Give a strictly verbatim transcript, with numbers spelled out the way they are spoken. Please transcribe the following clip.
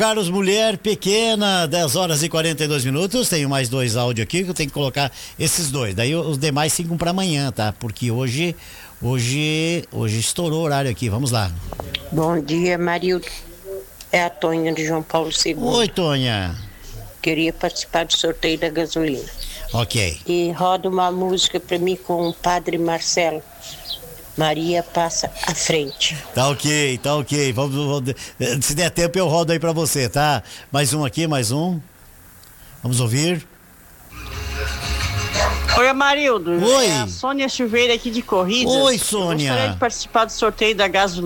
Carlos, mulher pequena, dez horas e quarenta e dois minutos. Tenho mais dois áudios aqui que eu tenho que colocar esses dois. Daí os demais ficam para amanhã, tá? Porque hoje, hoje, hoje estourou o horário aqui. Vamos lá. Bom dia, Marildo. É a Tonha de João Paulo segundo. Oi, Tonha. Queria participar do sorteio da gasolina. Ok. E roda uma música para mim com o Padre Marcelo. Maria passa à frente. Tá ok, tá ok. Vamos, vamos, se der tempo eu rodo aí pra você, tá? Mais um aqui, mais um. Vamos ouvir. Oi, Amarildo. Oi. É a Sônia Silveira aqui de Corridas. Oi, Sônia. Eu gostaria de participar do sorteio da gasolina.